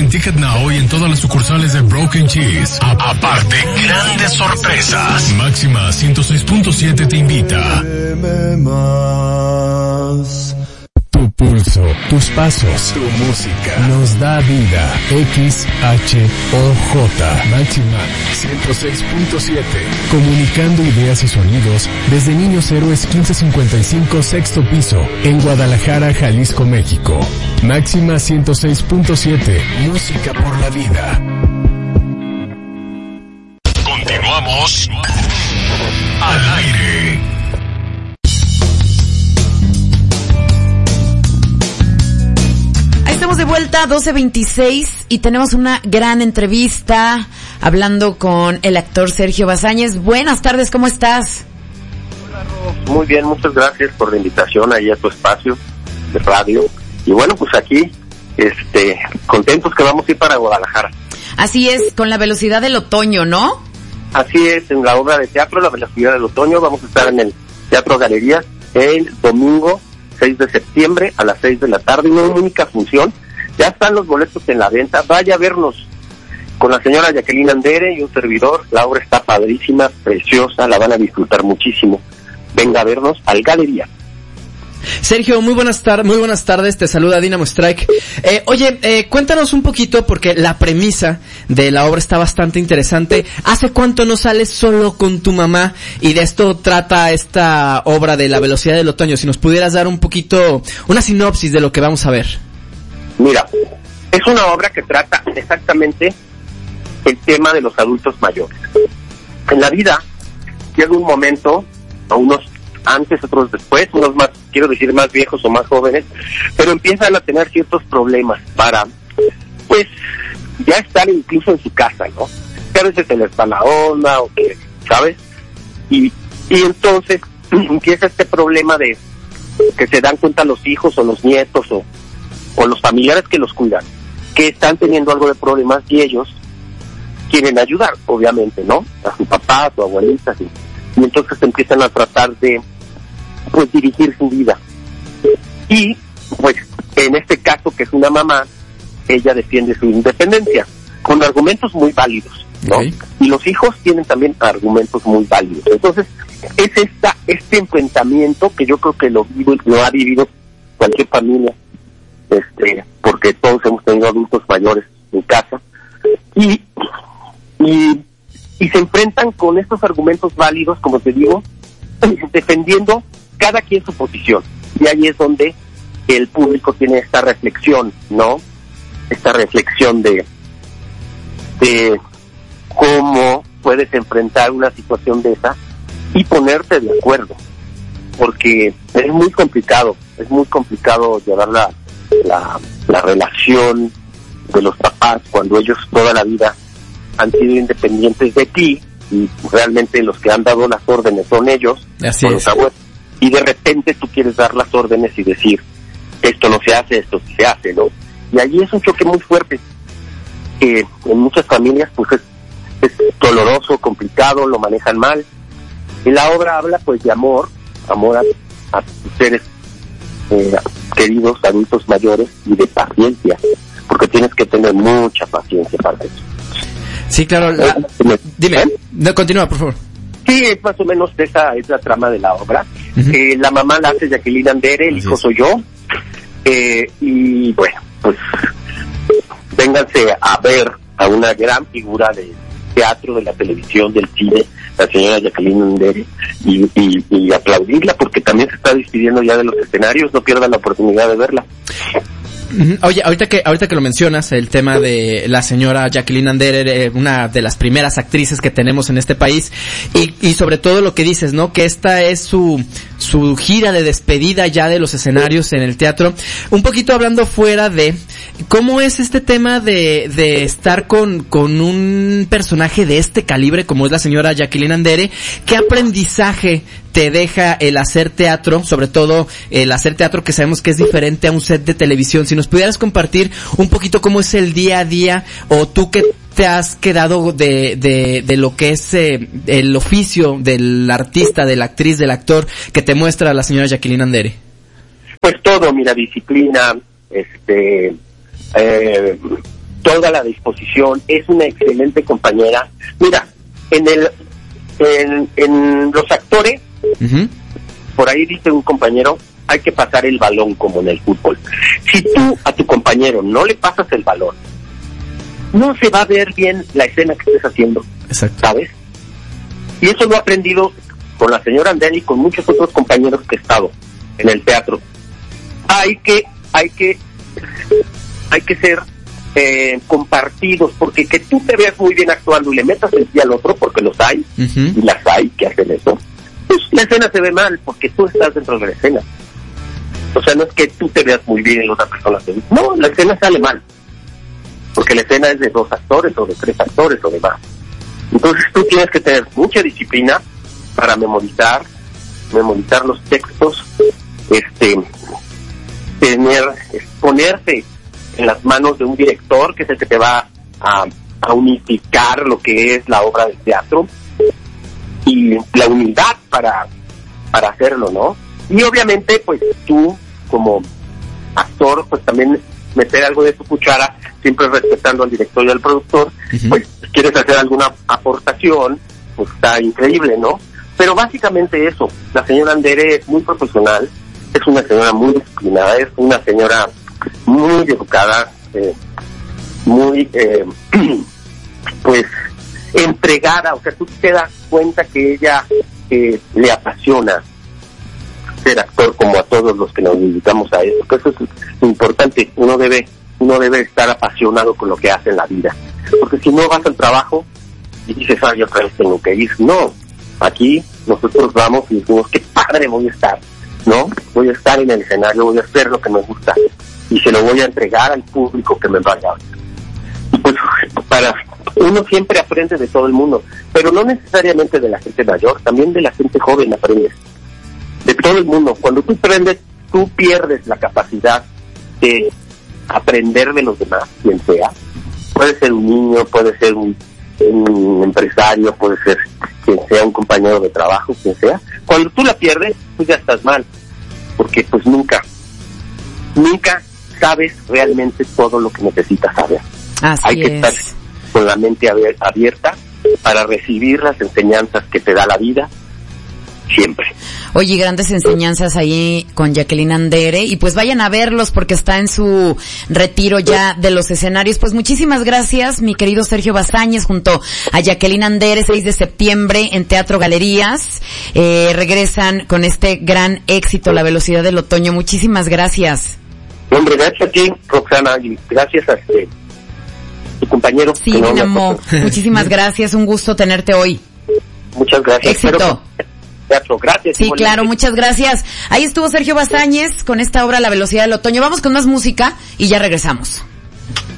Ticket Now y en todas las sucursales de Broken Cheese. Aparte, grandes sorpresas. Máxima 106.7 te invita. Tu pulso, tus pasos, tu música nos da vida. XHOJ Máxima 106.7. Comunicando ideas y sonidos desde Niños Héroes 1555 sexto piso en Guadalajara, Jalisco, México. Máxima 106.7. Música por la vida. Continuamos al aire. Estamos de vuelta, 12:26, y tenemos una gran entrevista hablando con el actor Sergio Bazáñez. Buenas tardes, ¿cómo estás? Hola, Ro. Muy bien, muchas gracias por la invitación ahí a tu espacio de radio. Y bueno, pues aquí, contentos que vamos a ir para Guadalajara. Así es, con La velocidad del otoño, ¿no? Así es, en la obra de teatro La velocidad del otoño. Vamos a estar en el Teatro Galerías el domingo 6 de septiembre a las 6 de la tarde, una única función. Ya están los boletos en la venta. Vaya a vernos con la señora Jacqueline Andere y un servidor. La obra está padrísima, preciosa, la van a disfrutar muchísimo. Venga a vernos al Galería. Sergio, muy buenas tardes, te saluda Dynamo Strike. Cuéntanos un poquito, porque la premisa de la obra está bastante interesante. ¿Hace cuánto no sales solo con tu mamá? Y de esto trata esta obra de La velocidad del otoño. Si nos pudieras dar un poquito, una sinopsis de lo que vamos a ver. Mira, es una obra que trata exactamente el tema de los adultos mayores. En la vida llega un momento, a unos antes, otros después, unos más, quiero decir, más viejos o más jóvenes, pero empiezan a tener ciertos problemas para, pues, ya estar incluso en su casa, ¿no? Que a veces se les va la onda, o que, ¿sabes? Y entonces empieza este problema de que se dan cuenta los hijos o los nietos o los familiares que los cuidan, que están teniendo algo de problemas y ellos quieren ayudar, obviamente, ¿no? A su papá, a su abuelita, así. Y entonces empiezan a tratar de, pues, dirigir su vida. Y, pues, en este caso, que es una mamá, ella defiende su independencia, con argumentos muy válidos, ¿no? Okay. Y los hijos tienen también argumentos muy válidos. Entonces, es este enfrentamiento que yo creo que lo ha vivido cualquier familia, porque todos hemos tenido adultos mayores en casa, y se enfrentan con estos argumentos válidos, como te digo, defendiendo cada quien su posición. Y ahí es donde el público tiene esta reflexión, ¿no? Esta reflexión de cómo puedes enfrentar una situación de esa y ponerte de acuerdo. Porque es muy complicado llevar la relación de los papás cuando ellos toda la vida han sido independientes de ti y realmente los que han dado las órdenes son ellos. Así es. Y de repente tú quieres dar las órdenes y decir, esto no se hace, esto sí se hace, ¿no? Y allí es un choque muy fuerte que en muchas familias pues es doloroso, complicado, lo manejan mal. Y la obra habla pues de amor a tus seres queridos, adultos mayores, y de paciencia, porque tienes que tener mucha paciencia para eso. Sí, claro. Dime, no, continúa, por favor. Sí, es más o menos esa es la trama de la obra. Uh-huh. La mamá la hace Jacqueline Andere, el hijo soy yo. Y bueno, pues vénganse a ver a una gran figura del teatro, de la televisión, del cine, la señora Jacqueline Andere, y aplaudirla, porque también se está despidiendo ya de los escenarios. No pierdan la oportunidad de verla. Oye, ahorita que lo mencionas, el tema de la señora Jacqueline Andere, una de las primeras actrices que tenemos en este país, y sobre todo lo que dices, ¿no? Que esta es su gira de despedida ya de los escenarios en el teatro. Un poquito hablando fuera de cómo es este tema de estar con un personaje de este calibre como es la señora Jacqueline Andere. ¿Qué aprendizaje te deja el hacer teatro, sobre todo el hacer teatro, que sabemos que es diferente a un set de televisión? Si nos pudieras compartir un poquito cómo es el día a día, o tú que te has quedado de lo que es el oficio del artista, de la actriz, del actor, que te muestra la señora Jacqueline Andere. Pues todo, mira, disciplina, toda la disposición, es una excelente compañera. Mira, en los actores, por ahí dice un compañero, hay que pasar el balón como en el fútbol. Si tú a tu compañero no le pasas el balón, no se va a ver bien la escena que estés haciendo. Exacto. ¿Sabes? Y eso lo he aprendido con la señora Andere y con muchos otros compañeros que he estado en el teatro. Hay que ser compartidos, porque que tú te veas muy bien actuando y le metas el pie al otro, porque los hay, y las hay que hacen eso, pues la escena se ve mal, porque tú estás dentro de la escena. O sea, no es que tú te veas muy bien y la otra persona te ve. No, la escena sale mal, porque la escena es de 2 actores o de 3 actores o de más. Entonces tú tienes que tener mucha disciplina para memorizar los textos, ponerte en las manos de un director que es el que te va a unificar lo que es la obra de teatro, y la humildad para hacerlo, ¿no? Y obviamente pues tú como actor pues también meter algo de tu cuchara, siempre respetando al director y al productor. Pues si quieres hacer alguna aportación, pues está increíble, ¿no? Pero básicamente eso, la señora Andere es muy profesional, es una señora muy disciplinada, es una señora muy educada, muy pues entregada. O sea, tú te das cuenta que ella le apasiona ser actor, como a todos los que nos dedicamos a eso, que eso es importante. Uno debe estar apasionado con lo que hace en la vida, porque si no vas al trabajo y dices, yo otra vez tengo que ir. No, aquí nosotros vamos y decimos, qué padre voy a estar, ¿no? Voy a estar en el escenario, voy a hacer lo que me gusta y se lo voy a entregar al público que me vaya. Y pues uno siempre aprende de todo el mundo, pero no necesariamente de la gente mayor, también de la gente joven aprendes. De todo el mundo. Cuando tú aprendes, tú pierdes la capacidad de aprender de los demás, quien sea. Puede ser un niño, puede ser un empresario, puede ser quien sea, un compañero de trabajo, quien sea. Cuando tú la pierdes, pues ya estás mal, porque pues nunca sabes realmente todo lo que necesitas saber. Hay que estar con la mente abierta para recibir las enseñanzas que te da la vida siempre. Oye, grandes enseñanzas ahí con Jacqueline Andere, y pues vayan a verlos porque está en su retiro ya de los escenarios. Pues muchísimas gracias, mi querido Sergio Bazáñez, junto a Jacqueline Andere, 6 de septiembre en Teatro Galerías. Regresan con este gran éxito, La Velocidad del Otoño. Muchísimas gracias. Hombre, gracias a ti, Roxana, y gracias a tu compañero. Sí, mi amor. Muchísimas gracias, un gusto tenerte hoy. Muchas gracias. Éxito. Teatro. Gracias. Sí, claro, muchas gracias. Ahí estuvo Sergio Bazáñez con esta obra La Velocidad del Otoño. Vamos con más música y ya regresamos.